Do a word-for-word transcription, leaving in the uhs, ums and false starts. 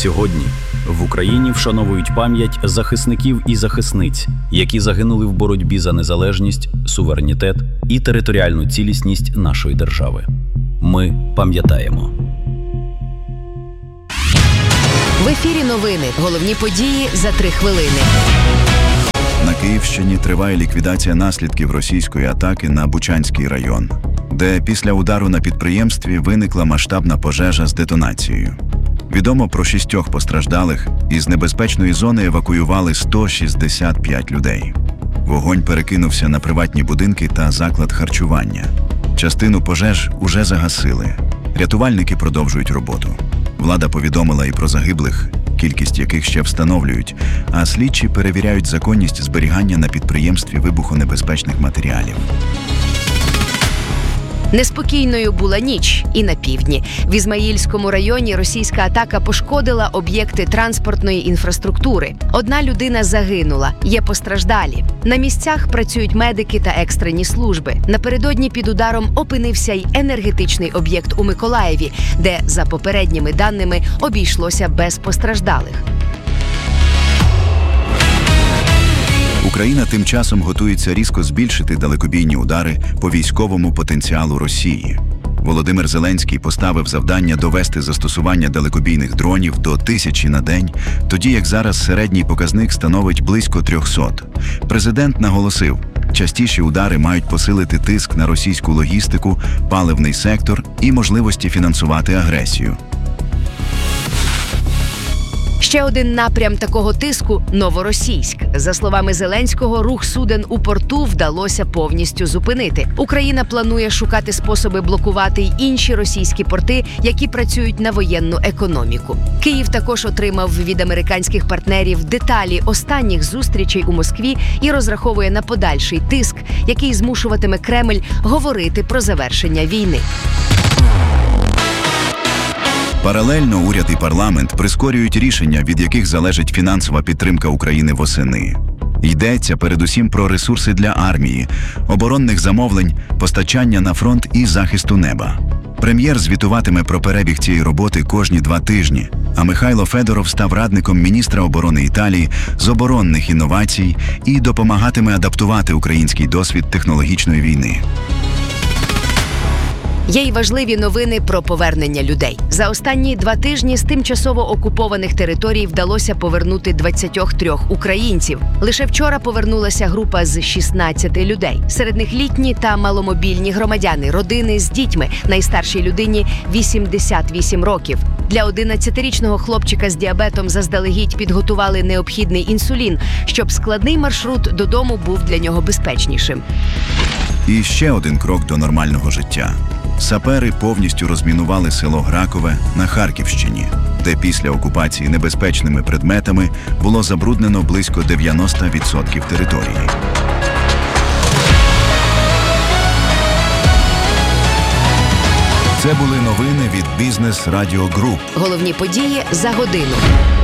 Сьогодні в Україні вшановують пам'ять захисників і захисниць, які загинули в боротьбі за незалежність, суверенітет і територіальну цілісність нашої держави. Ми пам'ятаємо. В ефірі новини. Головні події за три хвилини. На Київщині триває ліквідація наслідків російської атаки на Бучанський район, де після удару на підприємстві виникла масштабна пожежа з детонацією. Відомо про шістьох постраждалих, із небезпечної зони евакуювали сто шістдесят п'ять людей. Вогонь перекинувся на приватні будинки та заклад харчування. Частину пожеж уже загасили. Рятувальники продовжують роботу. Влада повідомила і про загиблих, кількість яких ще встановлюють, а слідчі перевіряють законність зберігання на підприємстві вибухонебезпечних матеріалів. Неспокійною була ніч і на півдні. В Ізмаїльському районі російська атака пошкодила об'єкти транспортної інфраструктури. Одна людина загинула, є постраждалі. На місцях працюють медики та екстрені служби. Напередодні під ударом опинився й енергетичний об'єкт у Миколаєві, де, за попередніми даними, обійшлося без постраждалих. Україна тим часом готується різко збільшити далекобійні удари по військовому потенціалу Росії. Володимир Зеленський поставив завдання довести застосування далекобійних дронів до тисячі на день, тоді як зараз середній показник становить близько трьохсот. Президент наголосив, частіші удари мають посилити тиск на російську логістику, паливний сектор і можливості фінансувати агресію. Ще один напрям такого тиску – Новоросійськ. За словами Зеленського, рух суден у порту вдалося повністю зупинити. Україна планує шукати способи блокувати й інші російські порти, які працюють на воєнну економіку. Київ також отримав від американських партнерів деталі останніх зустрічей у Москві і розраховує на подальший тиск, який змушуватиме Кремль говорити про завершення війни. Паралельно уряд і парламент прискорюють рішення, від яких залежить фінансова підтримка України восени. Йдеться передусім про ресурси для армії, оборонних замовлень, постачання на фронт і захисту неба. Прем'єр звітуватиме про перебіг цієї роботи кожні два тижні, а Михайло Федоров став радником міністра оборони Італії з оборонних інновацій і допомагатиме адаптувати український досвід технологічної війни. Є й важливі новини про повернення людей. За останні два тижні з тимчасово окупованих територій вдалося повернути двадцять три українців. Лише вчора повернулася група з шістнадцяти людей. Серед них літні та маломобільні громадяни, родини з дітьми. Найстаршій людині вісімдесят вісім років. Для одинадцятирічного хлопчика з діабетом заздалегідь підготували необхідний інсулін, щоб складний маршрут додому був для нього безпечнішим. І ще один крок до нормального життя. Сапери повністю розмінували село Гракове на Харківщині, де після окупації небезпечними предметами було забруднено близько дев'яносто відсотків території. Це були новини від Бізнес Радіо Груп. Головні події за годину.